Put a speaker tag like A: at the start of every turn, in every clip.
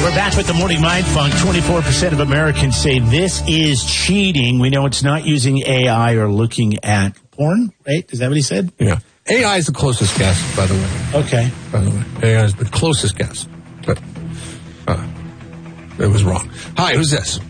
A: We're back with the Morning Mind Funk. 24% of Americans say this is cheating. We know it's not using AI or looking at porn, right? Is that what he said?
B: Yeah. AI is the closest guess, by the way.
A: Okay.
B: By the way. AI is the closest guess. But it was wrong. Hi, who's this?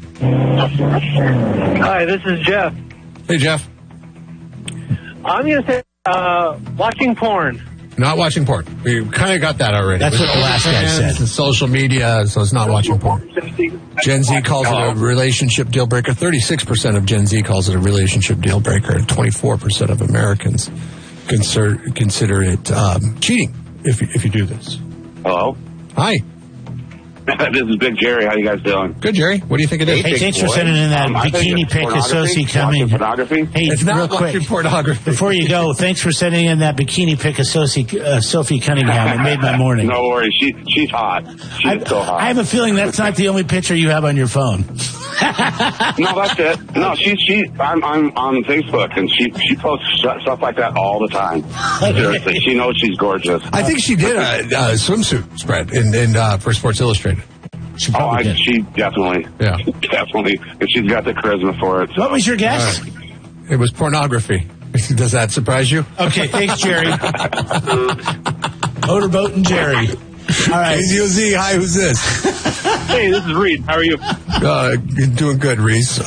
C: Hi, this is Jeff.
B: Hey, Jeff.
C: I'm going to say watching porn.
B: Not watching porn. We kind of got that already.
A: That's what the last guy said.
B: Social media, so it's not watching porn. Gen Z calls it a relationship deal breaker. 36% of Gen Z calls it a relationship deal breaker. And 24% of Americans consider it cheating if you do this.
D: Hello?
B: Hi.
D: This is Big Jerry. How you guys doing?
B: Good, Jerry. What do you think it is?
A: Hey, thanks for sending in that bikini pic of Sophie coming.
D: Pornography?
A: Hey,
B: It's
A: real
B: not
A: quick,
B: watching pornography.
A: before you go, thanks for sending in that bikini pic of Sophie Cunningham. It made my morning.
D: No worries. She's hot. She's so hot.
A: I have a feeling that's not the only picture you have on your phone.
D: No, that's it. No, I'm on Facebook, and she posts stuff like that all the time. Seriously, she knows she's gorgeous.
B: I think she did a swimsuit spread in for Sports Illustrated.
A: She probably did.
D: She definitely.
B: Yeah.
D: Definitely. And she's got the charisma for it. So.
A: What was your guess?
B: It was pornography. Does that surprise you?
A: Okay, thanks, Jerry. Motorboat and Jerry. All right.
B: KZOZ, hi, who's this?
C: Hey, this is Reed. How are you?
B: Doing good, Reese.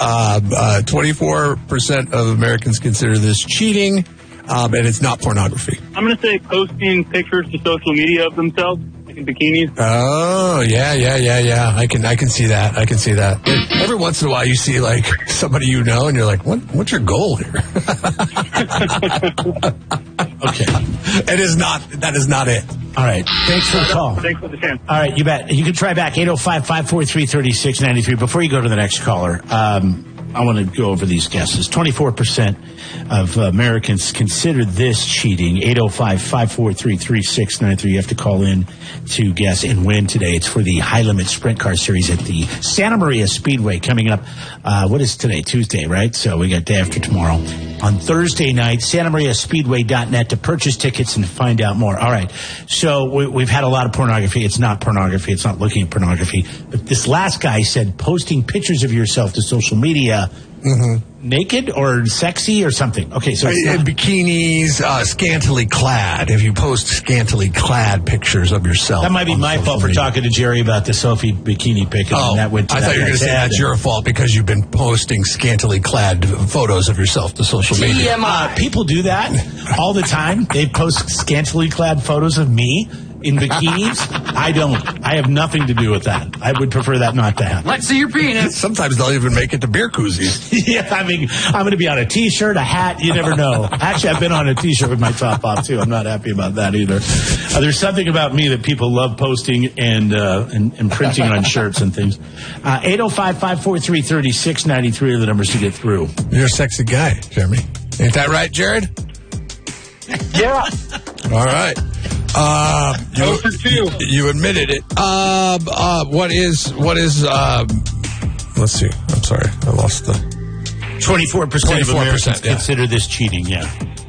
B: 24% of Americans consider this cheating, and it's not pornography.
C: I'm going to say posting pictures to social media of themselves, like in bikinis.
B: Oh, yeah. I can see that. I can see that. Every once in a while, you see like somebody you know, and you're like, what's your goal here?
A: Okay.
B: That is not it.
A: All right. Thanks for the call.
C: Thanks for the chance.
A: All right, you bet. You can try back 805-543-3693. Before you go to the next caller, I want to go over these guesses. 24% of Americans consider this cheating. 805-543-3693. You have to call in to guess and win today. It's for the High Limit Sprint Car Series at the Santa Maria Speedway coming up. What is today? Tuesday, right? So we got day after tomorrow. On Thursday night, SantaMariaSpeedway.net to purchase tickets and find out more. All right. So we've had a lot of pornography. It's not pornography. It's not looking at pornography. But this last guy said posting pictures of yourself to social media naked or sexy or something. Okay, so it's not
B: bikinis, scantily clad. If you post scantily clad pictures of yourself,
A: that might be my fault for talking to Jerry about the Sophie bikini pic.
B: Oh,
A: that went to
B: I thought you were going to say that's your fault because you've been posting scantily clad photos of yourself to social media.
A: People do that all the time. They post scantily clad photos of me in bikinis. I don't. I have nothing to do with that. I would prefer that not to happen.
E: Let's see your penis.
B: Sometimes they'll even make it to beer koozies.
A: Yeah, I mean, I'm going to be on a T-shirt, a hat. You never know. Actually, I've been on a T-shirt with my top off, too. I'm not happy about that either. There's something about me that people love posting and printing on shirts and things. 805-543-3693 are the numbers to get through.
B: You're a sexy guy, Jeremy. Ain't that right, Jared?
C: Yeah.
B: All right. You admitted it. Let's see. I'm sorry. I lost the
A: 24% of Americans consider this cheating, yeah.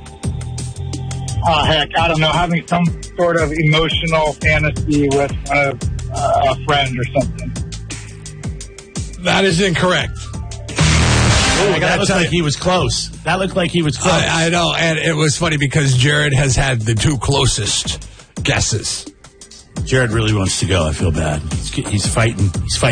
F: Oh, heck, I don't know. Having some sort of emotional fantasy with a friend or something.
B: That is incorrect.
A: That looked like he was close.
B: I know, and it was funny because Jared has had the two closest guesses.
A: Jared really wants to go. I feel bad. He's fighting.